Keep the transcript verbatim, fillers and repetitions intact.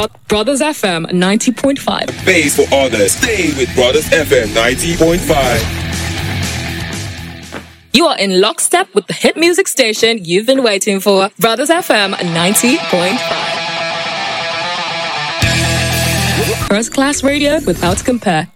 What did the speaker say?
Bro- Brothers F M ninety point five. Base for others. Stay with Brothers F M ninety point five. You are in lockstep with the hit music station you've been waiting for. Brothers F M ninety point five. First class radio without compare.